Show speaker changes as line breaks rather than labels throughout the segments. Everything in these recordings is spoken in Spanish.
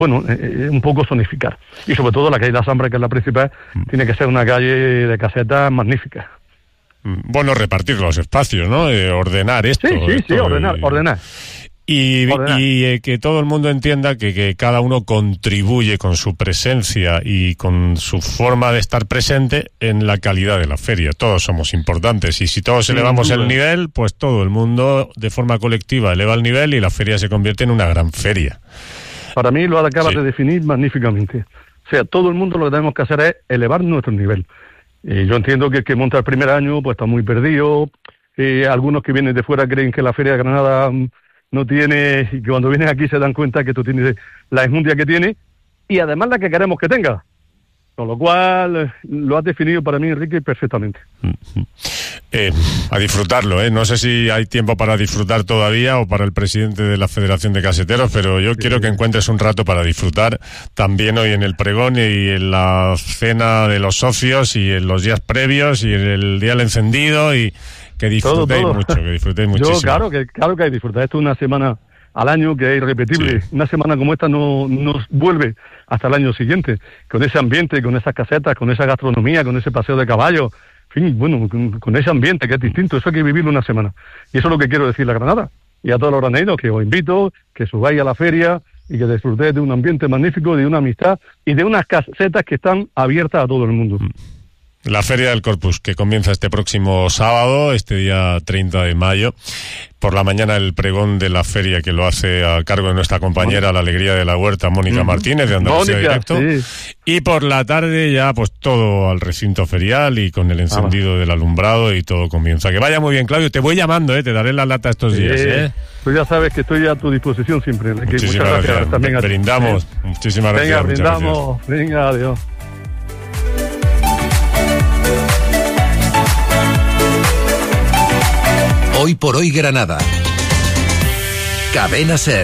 un poco zonificar. Y sobre todo la calle de la Zambra, que es la principal, tiene que ser una calle de casetas magnífica.
Bueno, repartir los espacios, ¿no? Ordenar esto.
Sí, ordenar.
Y que todo el mundo entienda que cada uno contribuye con su presencia y con su forma de estar presente en la calidad de la feria. Todos somos importantes y si todos elevamos el nivel, pues todo el mundo de forma colectiva eleva el nivel y la feria se convierte en una gran feria.
Para mí lo acabas de definir magníficamente. O sea, todo el mundo lo que tenemos que hacer es elevar nuestro nivel. Yo entiendo que el que monta el primer año pues está muy perdido. Algunos que vienen de fuera creen que la Feria de Granada no tiene, y que cuando vienen aquí se dan cuenta que tú tienes la enjundia que tiene y además la que queremos que tenga. Con lo cual, lo has definido para mí, Enrique, perfectamente.
A disfrutarlo, ¿eh? No sé si hay tiempo para disfrutar todavía o para el presidente de la Federación de Caseteros, pero yo quiero que encuentres un rato para disfrutar también hoy en el pregón y en la cena de los socios y en los días previos y en el día del encendido y que disfrutéis mucho, que disfrutéis muchísimo.
Yo, claro que hay que disfrutar. Esto es una semana al año que es irrepetible. Una semana como esta no nos vuelve hasta el año siguiente, con ese ambiente, con esas casetas, con esa gastronomía, con ese paseo de caballo, en fin, bueno, con ese ambiente que es distinto. Eso hay que vivirlo una semana. Y eso es lo que quiero decirle a Granada y a todos los granadinos, que os invito, que subáis a la feria y que disfrutéis de un ambiente magnífico, de una amistad y de unas casetas que están abiertas a todo el mundo.
La Feria del Corpus, que comienza este próximo sábado, este día 30 de mayo. Por la mañana el pregón de la feria, que lo hace a cargo de nuestra compañera, La Alegría de la Huerta, Mónica Martínez, de Andalucía Directo. Sí. Y por la tarde ya pues todo al recinto ferial y con el encendido del alumbrado y todo comienza. Que vaya muy bien, Claudio. Te voy llamando, te daré la lata estos días.
Pues ya sabes que estoy a tu disposición siempre.
Muchísimas gracias. También brindamos. Muchísimas gracias.
Venga, brindamos. Venga, adiós.
Hoy por hoy Granada. Cadena SER.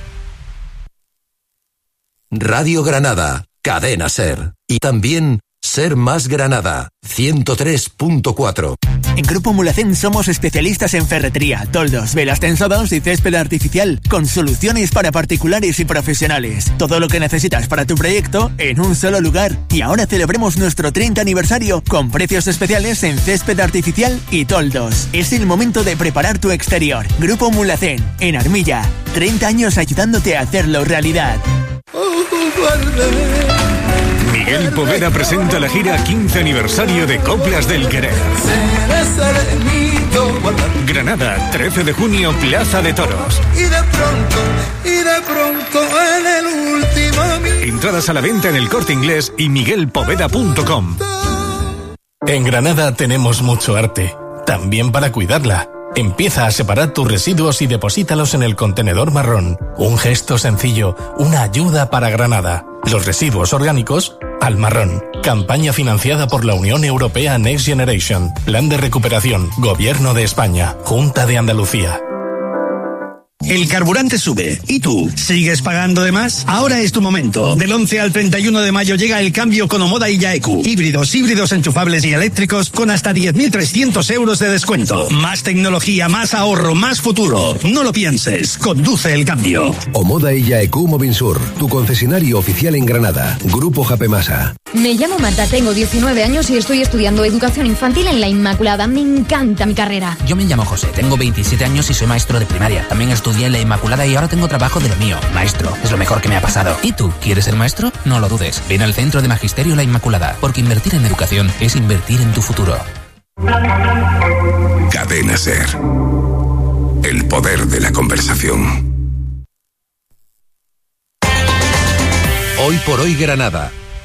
Radio Granada. Cadena SER. Y también SER Más Granada. 103.4.
En Grupo Mulacén somos especialistas en ferretería, toldos, velas tensados y césped artificial, con soluciones para particulares y profesionales. Todo lo que necesitas para tu proyecto en un solo lugar. Y ahora celebremos nuestro 30 aniversario con precios especiales en césped artificial y toldos. Es el momento de preparar tu exterior. Grupo Mulacén, en Armilla. 30 años ayudándote a hacerlo realidad.
Miguel Poveda presenta la gira 15 aniversario de Coplas del Querer. Granada, 13 de junio, Plaza de Toros.
Y de pronto en el último...
Entradas a la venta en El Corte Inglés y miguelpoveda.com. En Granada tenemos mucho arte, también para cuidarla. Empieza a separar tus residuos y deposítalos en el contenedor marrón. Un gesto sencillo, una ayuda para Granada. Los residuos orgánicos al marrón. Campaña financiada por la Unión Europea Next Generation. Plan de recuperación. Gobierno de España. Junta de Andalucía.
El carburante sube. ¿Y tú? ¿Sigues pagando de más? Ahora es tu momento. Del 11 al 31 de mayo llega el cambio con Omoda y Yaeku. Híbridos enchufables y eléctricos con hasta 10.300 euros de descuento. Más tecnología, más ahorro, más futuro. No lo pienses. Conduce el cambio.
Omoda y Yaeku Movinsur, tu concesionario oficial en Granada. Grupo Japemasa.
Me llamo Marta, tengo 19 años y estoy estudiando educación infantil en La Inmaculada. Me encanta mi carrera.
Yo me llamo José, tengo 27 años y soy maestro de primaria. También estudié en La Inmaculada y ahora tengo trabajo de lo mío. Maestro, es lo mejor que me ha pasado. ¿Y tú, quieres ser maestro? No lo dudes. Ven al Centro de Magisterio La Inmaculada, porque invertir en educación es invertir en tu futuro.
Cadena SER. El poder de la conversación.
Hoy por hoy Granada.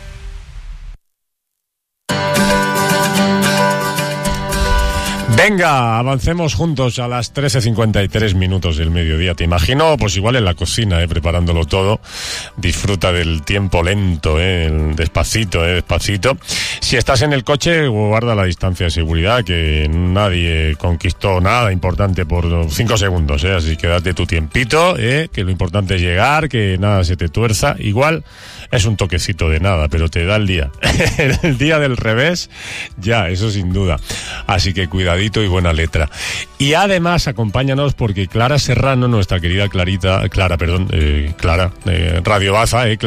Venga, avancemos juntos a las 13:53 minutos del mediodía. Te imagino, pues igual en la cocina, preparándolo todo. Disfruta del tiempo lento, despacito. Si estás en el coche, guarda la distancia de seguridad, que nadie conquistó nada importante por 5 segundos, así que date tu tiempito, que lo importante es llegar, que nada se te tuerza. Igual es un toquecito de nada, pero te da el día. El día del revés, ya, eso sin duda. Así que cuidadito clarito y buena letra. Y además acompáñanos porque Clara Serrano, nuestra querida Clara, Radio Baza,